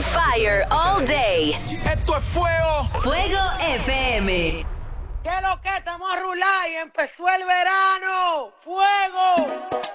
fire all day. Esto es fuego. Fuego FM. ¿Qué es lo que? Estamos a rular y empezó el verano. ¡Fuego!